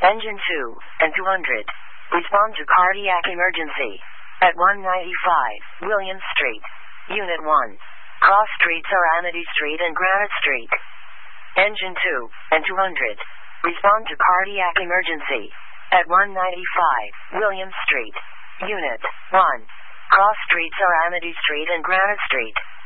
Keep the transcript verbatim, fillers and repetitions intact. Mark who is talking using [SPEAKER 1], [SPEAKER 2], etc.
[SPEAKER 1] Engine two and two hundred. Respond to cardiac emergency. At one ninety-five, William Street. Unit one. Cross streets are Amity Street and Granite Street. Engine two and two hundred. Respond to cardiac emergency. At one ninety-five, William Street. Unit one. Cross streets are Amity Street and Granite Street.